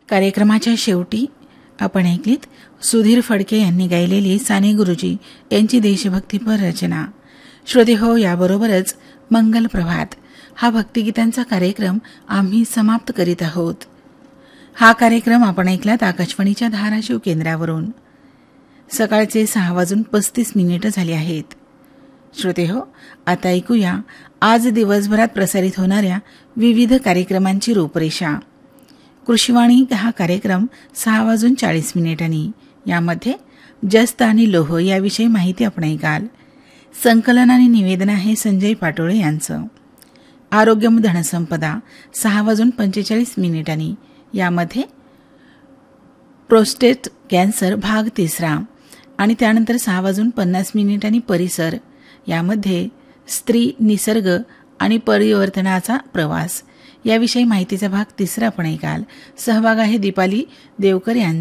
कार्यक्रमाच्या शेवटी आपण ऐकलीत सुधीर फडके यांनी गायलेली साने गुरुजी यांची देशभक्तीपर रचना. श्रोते हो, याबरोबरच मंगल प्रभात हा भक्तिगीतांचा कार्यक्रम आम्ही समाप्त करीत आहोत. हा कार्यक्रम आपण ऐकलात आकाशवाणीच्या धाराशिव केंद्रावरून. सकाळचे 6:35 झाले आहेत. श्रोते हो, आता ऐकूया आज दिवसभरात प्रसारित होणाऱ्या विविध कार्यक्रमांची रूपरेषा. कृषीवाणी हा कार्यक्रम 6:40 यामध्ये जस्त आणि लोह याविषयी माहिती आपण ऐकाल. संकलन आणि निवेदन आहे संजय पाटोळे यांचं. आरोग्यम धनसंपदा 6:45 यामध्ये प्रोस्टेट कॅन्सर भाग 3 आणि त्यानंतर 6:50 परिसर यामध्ये स्त्री, निसर्ग आणि परिवर्तनाचा प्रवास याविषयी माहितीचा भाग 3 आपण ऐकाल. सहभाग आहे दीपाली देवकर यांचा.